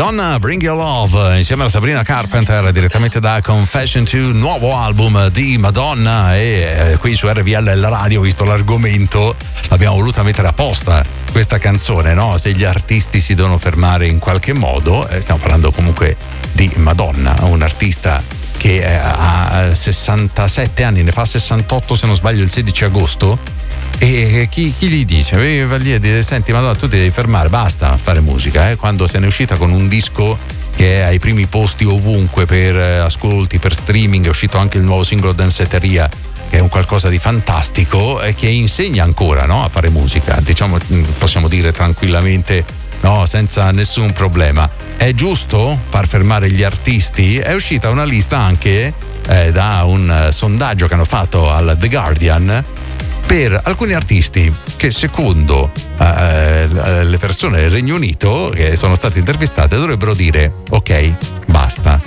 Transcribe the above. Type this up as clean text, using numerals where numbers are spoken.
Madonna, Bring Your Love, insieme a Sabrina Carpenter, direttamente da Confession 2, nuovo album di Madonna. E qui su RVL la radio, visto l'argomento, abbiamo voluto mettere apposta questa canzone, no? Se gli artisti si devono fermare in qualche modo, stiamo parlando comunque di Madonna, un artista che ha 67 anni, ne fa 68 se non sbaglio il 16 agosto. E chi gli dice? Va lì e dice: senti Madonna, tu ti devi fermare, basta fare musica, quando se n'è uscita con un disco che è ai primi posti ovunque per ascolti, per streaming. È uscito anche il nuovo singolo Danceteria, che è un qualcosa di fantastico e che insegna ancora, no, a fare musica, diciamo, possiamo dire tranquillamente, no, senza nessun problema. È giusto far fermare gli artisti? È uscita una lista anche da un sondaggio che hanno fatto al The Guardian per alcuni artisti che secondo le persone del Regno Unito che sono state intervistate dovrebbero dire: ok, basta,